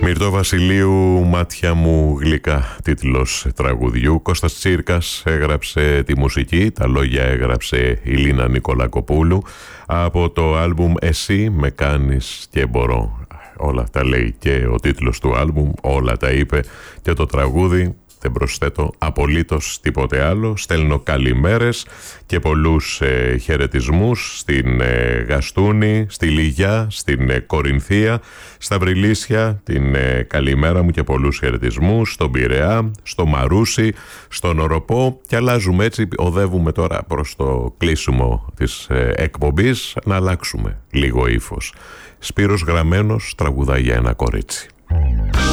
Μυρτώ Βασιλείου, «Μάτια μου γλυκά», τίτλος τραγουδιού. Κώστας Τσίρκας έγραψε τη μουσική, τα λόγια έγραψε η Λίνα Νικολακοπούλου από το άλμπουμ «Εσύ με κάνεις και μπορώ». Όλα τα λέει και ο τίτλος του άλμπουμ, όλα τα είπε και το τραγούδι. Δεν προσθέτω απολύτως τίποτε άλλο. Στέλνω καλημέρες και πολλούς χαιρετισμούς στην Γαστούνη, στη Λιγιά, στην Κορινθία, στα Βρυλίσια, την καλημέρα μου και πολλούς χαιρετισμούς, στον Πειραιά, στο Μαρούσι, στον Οροπό, και αλλάζουμε έτσι, οδεύουμε τώρα προς το κλείσιμο της εκπομπής, να αλλάξουμε λίγο ύφος. Σπύρος Γραμμένος τραγουδάει για ένα κορίτσι.